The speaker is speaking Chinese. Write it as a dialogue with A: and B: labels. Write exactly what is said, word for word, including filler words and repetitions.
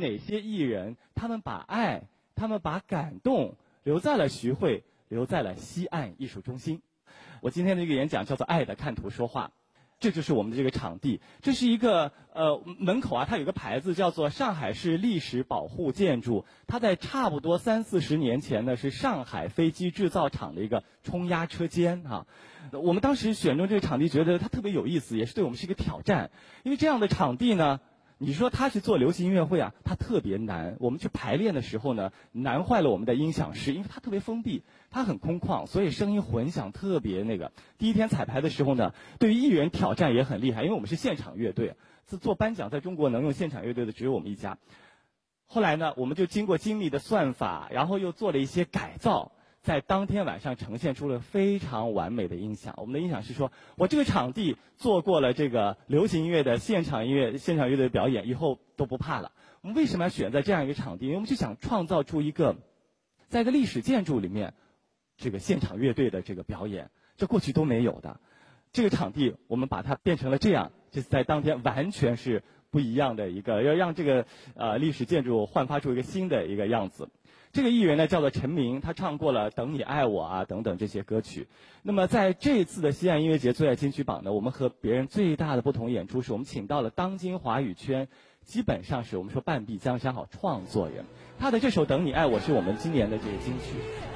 A: 哪些艺人，他们把爱，他们把感动留在了徐汇，留在了西岸艺术中心。我今天的一个演讲叫做《爱的看图说话》。这就是我们的这个场地，这是一个呃门口啊，它有个牌子叫做上海市历史保护建筑，它在差不多三四十年前呢是上海飞机制造厂的一个冲压车间啊。我们当时选中这个场地，觉得它特别有意思，也是对我们是一个挑战，因为这样的场地呢，你说他去做流行音乐会啊，它特别难。我们去排练的时候呢，难坏了我们的音响师，因为它特别封闭，它很空旷，所以声音混响特别那个。第一天彩排的时候呢，对于艺人挑战也很厉害，因为我们是现场乐队，自做颁奖在中国能用现场乐队的只有我们一家。后来呢，我们就经过精密的算法，然后又做了一些改造，在当天晚上呈现出了非常完美的音响。我们的音响师说，我这个场地做过了这个流行音乐的现场音乐现场乐队的表演，以后都不怕了。我们为什么要选在这样一个场地？因为我们就想创造出一个在一个历史建筑里面这个现场乐队的这个表演，这过去都没有的。这个场地我们把它变成了这样，就是在当天完全是不一样的一个，要让这个呃历史建筑焕发出一个新的一个样子。这个艺人呢叫做陈明，他唱过了《等你爱我》啊等等这些歌曲。那么在这次的西岸音乐节最爱金曲榜呢，我们和别人最大的不同演出是我们请到了当今华语圈基本上是我们说半壁江山好创作人，他的这首《等你爱我》是我们今年的这个金曲。